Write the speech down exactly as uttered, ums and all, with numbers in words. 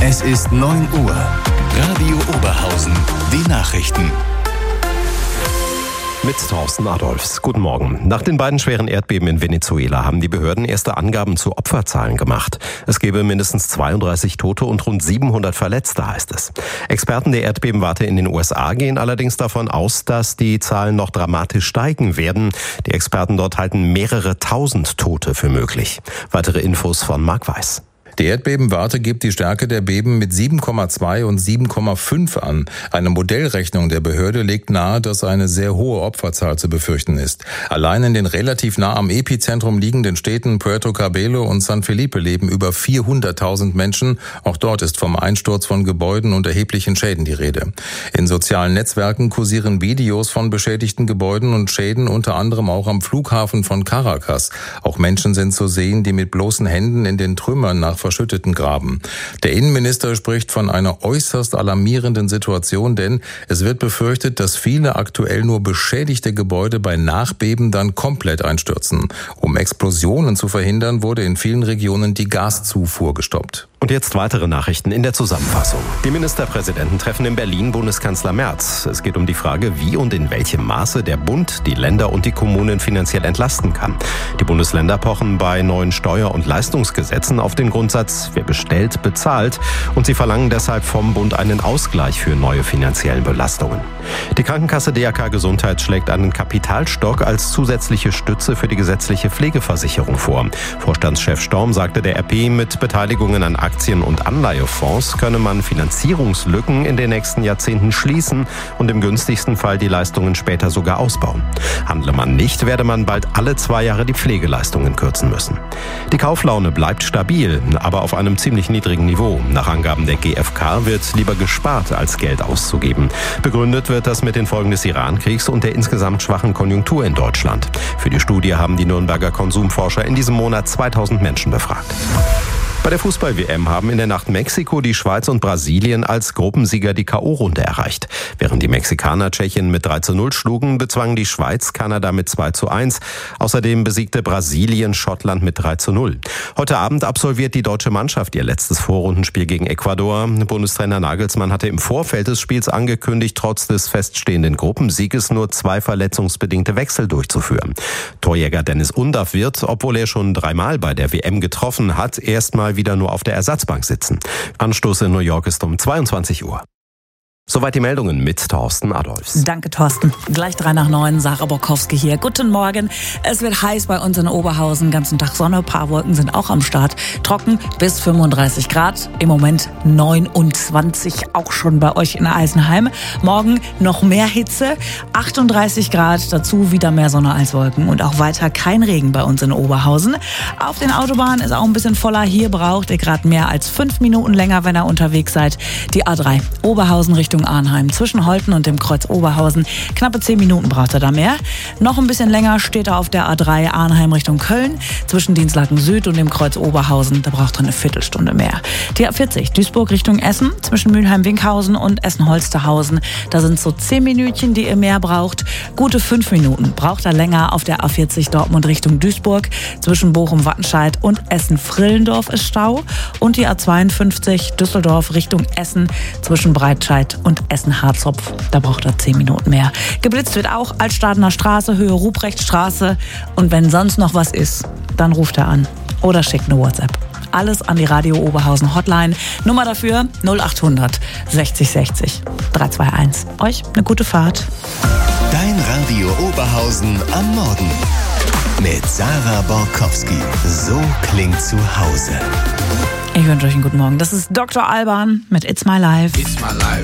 Es ist neun Uhr. Radio Oberhausen. Die Nachrichten. Mit Thorsten Adolfs. Guten Morgen. Nach den beiden schweren Erdbeben in Venezuela haben die Behörden erste Angaben zu Opferzahlen gemacht. Es gebe mindestens zweiunddreißig Tote und rund siebenhundert Verletzte, heißt es. Experten der Erdbebenwarte in den U S A gehen allerdings davon aus, dass die Zahlen noch dramatisch steigen werden. Die Experten dort halten mehrere tausend Tote für möglich. Weitere Infos von Marc Weiß. Die Erdbebenwarte gibt die Stärke der Beben mit sieben Komma zwei und sieben Komma fünf an. Eine Modellrechnung der Behörde legt nahe, dass eine sehr hohe Opferzahl zu befürchten ist. Allein in den relativ nah am Epizentrum liegenden Städten Puerto Cabello und San Felipe leben über vierhunderttausend Menschen. Auch dort ist vom Einsturz von Gebäuden und erheblichen Schäden die Rede. In sozialen Netzwerken kursieren Videos von beschädigten Gebäuden und Schäden, unter anderem auch am Flughafen von Caracas. Auch Menschen sind zu sehen, die mit bloßen Händen in den Trümmern nach verschütteten graben. Der Innenminister spricht von einer äußerst alarmierenden Situation, denn es wird befürchtet, dass viele aktuell nur beschädigte Gebäude bei Nachbeben dann komplett einstürzen. Um Explosionen zu verhindern, wurde in vielen Regionen die Gaszufuhr gestoppt. Und jetzt weitere Nachrichten in der Zusammenfassung. Die Ministerpräsidenten treffen in Berlin Bundeskanzler Merz. Es geht um die Frage, wie und in welchem Maße der Bund die Länder und die Kommunen finanziell entlasten kann. Die Bundesländer pochen bei neuen Steuer- und Leistungsgesetzen auf den Grundsatz, wer bestellt, bezahlt. Und sie verlangen deshalb vom Bund einen Ausgleich für neue finanziellen Belastungen. Die Krankenkasse D R K Gesundheit schlägt einen Kapitalstock als zusätzliche Stütze für die gesetzliche Pflegeversicherung vor. Vorstandschef Storm sagte der R P, mit Beteiligungen an Aktien- und Anleihefonds könne man Finanzierungslücken in den nächsten Jahrzehnten schließen und im günstigsten Fall die Leistungen später sogar ausbauen. Handle man nicht, werde man bald alle zwei Jahre die Pflegeleistungen kürzen müssen. Die Kauflaune bleibt stabil, aber auf einem ziemlich niedrigen Niveau. Nach Angaben der G F K wird lieber gespart, als Geld auszugeben. Begründet wird das mit den Folgen des Iran-Kriegs und der insgesamt schwachen Konjunktur in Deutschland. Für die Studie haben die Nürnberger Konsumforscher in diesem Monat zweitausend Menschen befragt. Bei der Fußball-W M haben in der Nacht Mexiko, die Schweiz und Brasilien als Gruppensieger die K O-Runde erreicht. Während die Mexikaner Tschechien mit drei zu null schlugen, bezwangen die Schweiz Kanada mit zwei zu eins. Außerdem besiegte Brasilien Schottland mit drei zu null. Heute Abend absolviert die deutsche Mannschaft ihr letztes Vorrundenspiel gegen Ecuador. Bundestrainer Nagelsmann hatte im Vorfeld des Spiels angekündigt, trotz des feststehenden Gruppensieges nur zwei verletzungsbedingte Wechsel durchzuführen. Torjäger Dennis Undaff wird, obwohl er schon dreimal bei der W M getroffen hat, erstmal wieder nur auf der Ersatzbank sitzen. Anstoß in New York ist um zweiundzwanzig Uhr. Soweit die Meldungen mit Thorsten Adolfs. Danke, Thorsten. Gleich drei nach neun, Sarah Borkowski hier. Guten Morgen. Es wird heiß bei uns in Oberhausen. Ganzen Tag Sonne, paar Wolken sind auch am Start. Trocken bis fünfunddreißig Grad. Im Moment neunundzwanzig, auch schon bei euch in Eisenheim. Morgen noch mehr Hitze, achtunddreißig Grad. Dazu wieder mehr Sonne als Wolken. Und auch weiter kein Regen bei uns in Oberhausen. Auf den Autobahnen ist auch ein bisschen voller. Hier braucht ihr gerade mehr als fünf Minuten länger, wenn ihr unterwegs seid. Die A drei, Oberhausen Richtung Arnheim. Zwischen Holten und dem Kreuz Oberhausen. Knappe zehn Minuten braucht er da mehr. Noch ein bisschen länger steht er auf der A drei Arnheim Richtung Köln. Zwischen Dienstlaken Süd und dem Kreuz Oberhausen. Da braucht er eine Viertelstunde mehr. Die A vierzig Duisburg Richtung Essen. Zwischen Mülheim-Winkhausen und Essen-Holsterhausen. Da sind so zehn Minütchen, die ihr mehr braucht. Gute fünf Minuten braucht er länger auf der A vierzig Dortmund Richtung Duisburg. Zwischen Bochum-Wattenscheid und Essen-Frillendorf ist Stau. Und die A zweiundfünfzig Düsseldorf Richtung Essen. Zwischen Breitscheid und Essen-Harzopf. Da braucht er zehn Minuten mehr. Geblitzt wird auch Altstadener Straße, Höhe Ruprechtstraße. Und wenn sonst noch was ist, dann ruft er an oder schickt eine WhatsApp. Alles an die Radio Oberhausen Hotline. Nummer dafür null achthundert sechzig sechzig drei zwei eins. Euch eine gute Fahrt. Dein Radio Oberhausen am Morgen. Mit Sarah Borkowski. So klingt zu Hause. Ich wünsche euch einen guten Morgen. Das ist Doktor Alban mit It's My Life. It's my life.